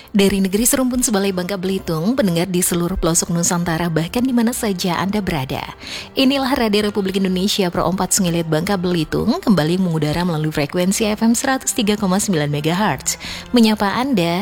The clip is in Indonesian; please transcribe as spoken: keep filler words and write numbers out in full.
Dari negeri serumpun Sebalai Bangka Belitung, pendengar di seluruh pelosok Nusantara bahkan di mana saja Anda berada. Inilah Radio Republik Indonesia Pro empat Sungilit Bangka Belitung kembali mengudara melalui frekuensi F M seratus tiga koma sembilan megahertz. Menyapa Anda